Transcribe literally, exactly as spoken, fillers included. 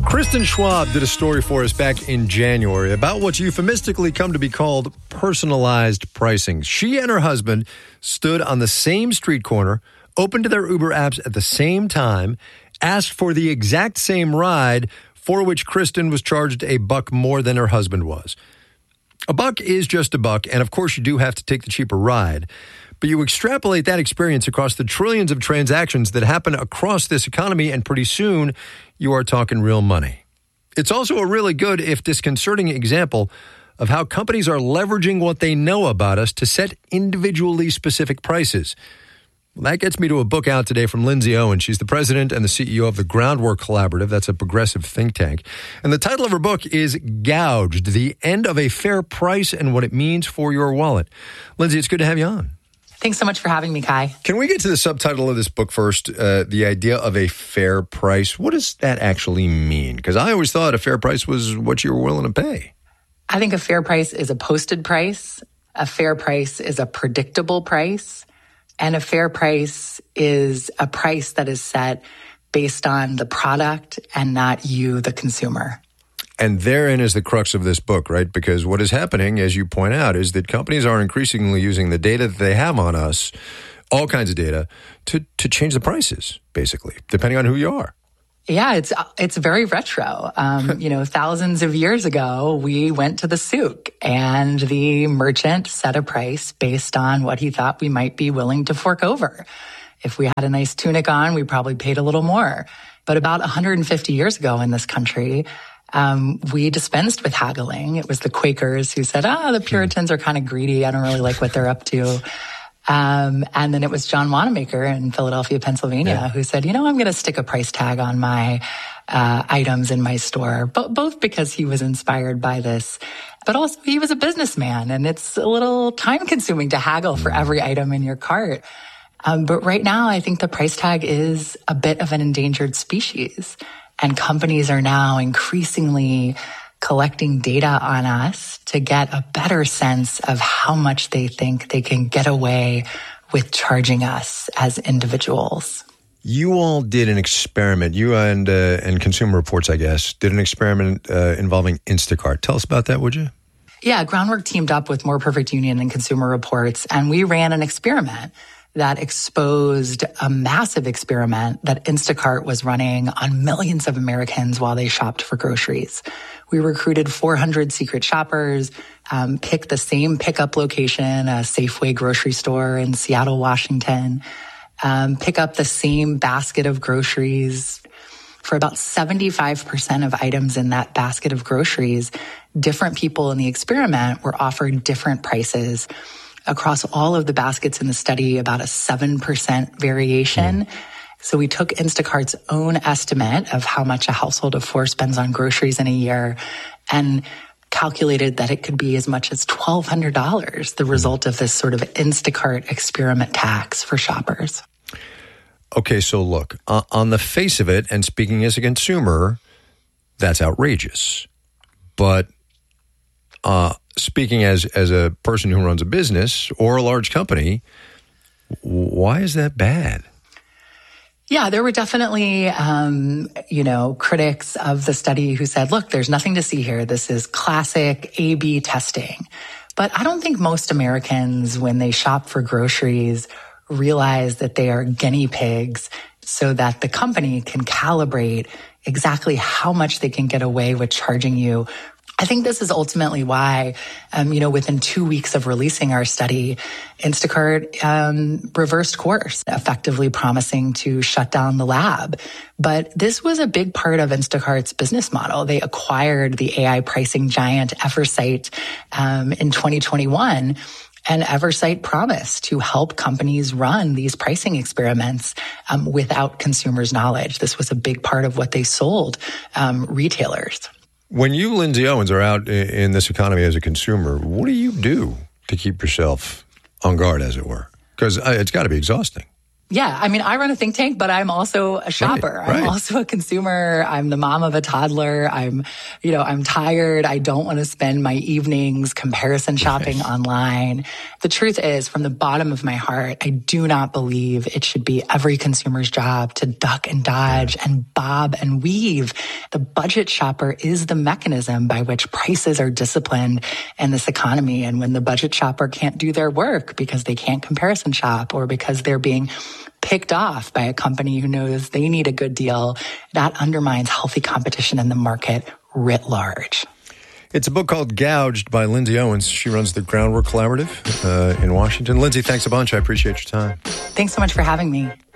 Kristen Schwab did a story for us back in January about what's euphemistically come to be called personalized pricing. She and her husband stood on the same street corner, opened their Uber apps at the same time, asked for the exact same ride, for which Kristen was charged a buck more than her husband was. A buck is just a buck, and of course you do have to take the cheaper ride. But you extrapolate that experience across the trillions of transactions that happen across this economy, and pretty soon you are talking real money. It's also a really good, if disconcerting, example of how companies are leveraging what they know about us to set individually specific prices. Well, that gets me to a book out today from Lindsay Owen. She's the president and the C E O of the Groundwork Collaborative. That's a progressive think tank. And the title of her book is Gouged, The End of a Fair Price and What It Means for Your Wallet. Lindsay, it's good to have you on. Thanks so much for having me, Kai. Can we get to the subtitle of this book first? Uh, the idea of a fair price. What does that actually mean? Because I always thought a fair price was what you were willing to pay. I think a fair price is a posted price. A fair price is a predictable price. And a fair price is a price that is set based on the product and not you, the consumer. And therein is the crux of this book, right? Because what is happening, as you point out, is that companies are increasingly using the data that they have on us, all kinds of data, to, to change the prices, basically, depending on who you are. Yeah, it's it's very retro. Um, you know, thousands of years ago, we went to the souk and the merchant set a price based on what he thought we might be willing to fork over. If we had a nice tunic on, we probably paid a little more. But about one hundred fifty years ago in this country, Um, we dispensed with haggling. It was the Quakers who said, ah, the Puritans are kind of greedy. I don't really like what they're up to. Um, and then it was John Wanamaker in Philadelphia, Pennsylvania, yeah. who said, you know, I'm going to stick a price tag on my uh, items in my store, Bo- both because he was inspired by this, but also he was a businessman, and it's a little time consuming to haggle for every item in your cart. Um, but right now, I think the price tag is a bit of an endangered species. And companies are now increasingly collecting data on us to get a better sense of how much they think they can get away with charging us as individuals. You all did an experiment, you and uh, and Consumer Reports, I guess, did an experiment uh, involving Instacart. Tell us about that, would you? Yeah, Groundwork teamed up with More Perfect Union and Consumer Reports, and we ran an experiment that exposed a massive experiment that Instacart was running on millions of Americans while they shopped for groceries. We recruited four hundred secret shoppers, um, picked the same pickup location, a Safeway grocery store in Seattle, Washington, um, pick up the same basket of groceries. For about seventy-five percent of items in that basket of groceries, different people in the experiment were offered different prices. Across all of the baskets in the study, about a seven percent variation. Mm. So we took Instacart's own estimate of how much a household of four spends on groceries in a year and calculated that it could be as much as twelve hundred dollars, the result of this sort of Instacart experiment tax for shoppers. Okay, so look, uh, on the face of it, and speaking as a consumer, that's outrageous. But uh speaking as as a person who runs a business or a large company, why is that bad? Yeah, there were definitely, um, you know, critics of the study who said, look, there's nothing to see here. This is classic A B testing. But I don't think most Americans, when they shop for groceries, realize that they are guinea pigs so that the company can calibrate exactly how much they can get away with charging you. I think this is ultimately why, um, you know, within two weeks of releasing our study, Instacart um, reversed course, effectively promising to shut down the lab. But this was a big part of Instacart's business model. They acquired the A I pricing giant Eversight um, in twenty twenty-one. And Eversight promised to help companies run these pricing experiments um, without consumers' knowledge. This was a big part of what they sold um, retailers. When you, Lindsay Owens, are out in this economy as a consumer, what do you do to keep yourself on guard, as it were? Because it's got to be exhausting. Yeah, I mean, I run a think tank, but I'm also a shopper. Right, right. I'm also a consumer. I'm the mom of a toddler. I'm, you know, I'm tired. I don't want to spend my evenings comparison shopping right. online. The truth is, from the bottom of my heart, I do not believe it should be every consumer's job to duck and dodge yeah. and bob and weave. The budget shopper is the mechanism by which prices are disciplined in this economy. And when the budget shopper can't do their work because they can't comparison shop or because they're being picked off by a company who knows they need a good deal, that undermines healthy competition in the market writ large. It's a book called Gouged by Lindsay Owens. She runs the Groundwork Collaborative uh, in Washington. Lindsay, thanks a bunch. I appreciate your time. Thanks so much for having me.